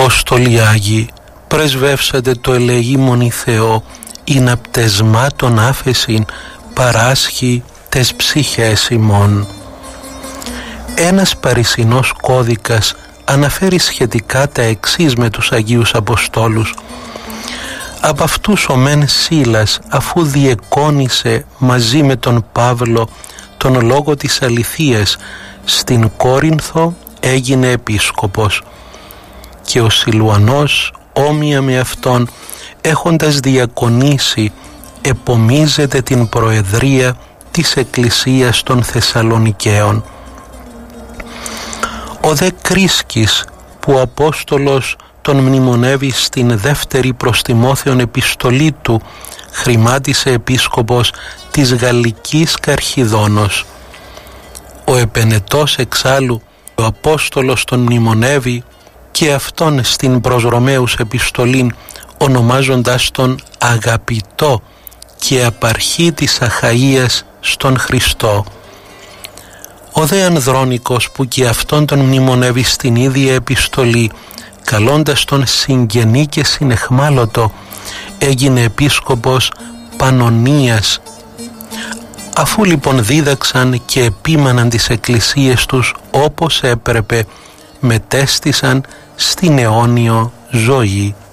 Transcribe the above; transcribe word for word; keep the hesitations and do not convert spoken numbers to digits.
Απόστολοι Άγιοι, πρεσβεύσατε το ελεήμονι Θεό, ειν πτεσμάτων άφεσιν παράσχει τες ψυχές ημών. Ένας παρισινός κώδικας αναφέρει σχετικά τα εξής με τους Αγίους Αποστόλους. Από αυτούς ο μεν Σίλας, αφού διεκόνησε μαζί με τον Παύλο τον λόγο της αληθείας στην Κόρινθο, έγινε επίσκοπος, και ο Σιλουανός όμοια με αυτόν, έχοντας διακονήσει, επομίζεται την προεδρία της Εκκλησίας των Θεσσαλονικαίων. Ο δε Κρίσκης, που ο Απόστολος τον μνημονεύει στην δεύτερη προς Τιμόθεον επιστολή του, χρημάτισε επίσκοπος της Γαλλικής Καρχιδόνος. Ο επενετός εξάλλου, ο Απόστολος τον μνημονεύει και αυτόν στην προς Ρωμαίους επιστολήν, ονομάζοντας τον αγαπητό και απαρχή της Αχαΐας στον Χριστό. Ο δε Ανδρώνικος, που και αυτόν τον μνημονεύει στην ίδια επιστολή, καλώντας τον συγγενή και συνεχμάλωτο, έγινε επίσκοπος Πανωνίας. Αφού λοιπόν δίδαξαν και επίμαναν τις εκκλησίες τους όπως έπρεπε, μετέστησαν στην αιώνιο ζωή.